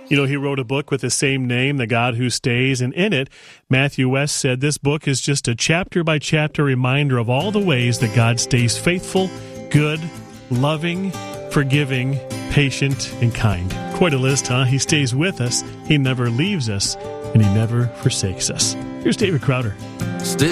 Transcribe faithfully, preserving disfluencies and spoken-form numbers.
You know, he wrote a book with the same name, The God Who Stays, and in it, Matthew West said this book is just a chapter-by-chapter reminder of all the ways that God stays faithful, good, loving, forgiving, patient, and kind. Quite a list, huh? He stays with us, he never leaves us, and he never forsakes us. Here's David Crowder. Still